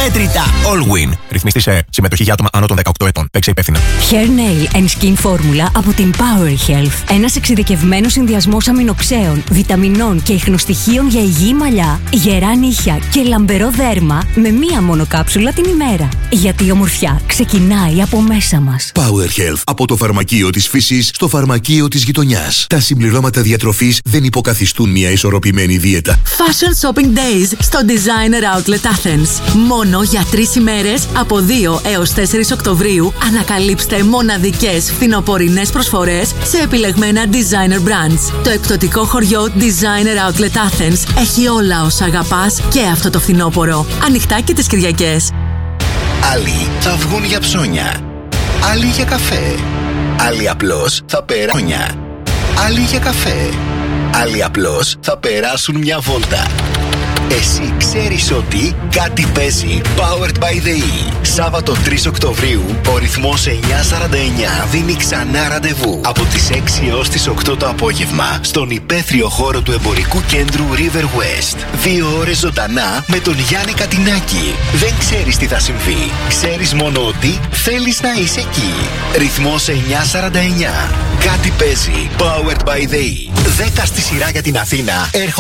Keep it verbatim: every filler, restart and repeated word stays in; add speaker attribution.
Speaker 1: αμέτρητα.
Speaker 2: Allwin. Ρυθμιστή σε συμμετοχή για άτομα άνω των δεκαοκτώ ετών. Παίξε υπεύθυνα.
Speaker 3: Hair Nail and Skin Formula από την Power Health. Ένας εξειδικευμένος συνδυασμός αμινοξέων, βιταμινών και ιχνοστοιχείων για υγιή μαλλιά, γερά νύχια και λαμπερό δέρμα με μία μόνο κάψουλα την ημέρα. Γιατί η ομορφιά ξεκινάει από μέσα μας.
Speaker 4: Power Health. Από το φαρμακείο της φύσης στο φαρμακείο της γειτονιάς. Τα συμπληρώματα διατροφής δεν υποκαθιστούν μια ισορροπημένη δίαιτα.
Speaker 5: Fashion Shopping Days στο Designer Outlet Athens. Μόνο για τρεις ημέρες από δύο έως τέσσερις Οκτωβρίου ανακαλύψτε μοναδικές φθινοπορεινές προσφορές σε επιλεγμένα designer brands. Το εκπτωτικό χωριό Designer Outlet Athens έχει όλα όσα αγαπάς και αυτό το φθινόπωρο. Ανοιχτά και τις Κυριακές.
Speaker 6: Άλλοι θα βγουν για ψώνια. Άλλοι για καφέ. Άλλοι απλώς θα περάσουν. Άλλοι για καφέ. Άλλοι απλώς θα περάσουν μια βόλτα. Εσύ ξέρεις ότι κάτι παίζει. Powered by the E. Σάββατο τρεις Οκτωβρίου, ο ρυθμός εννιά σαράντα εννιά δίνει ξανά ραντεβού από τις έξι έως τις οκτώ το απόγευμα στον υπαίθριο χώρο του εμπορικού κέντρου River West. Δύο ώρες ζωντανά με τον Γιάννη Κατινάκη. Δεν ξέρεις τι θα συμβεί. Ξέρεις μόνο ότι θέλεις να είσαι εκεί. Ρυθμός εννιά σαράντα εννιά. Κάτι παίζει. Powered by the E. δέκα στη σειρά για την Αθήνα. Έρχονται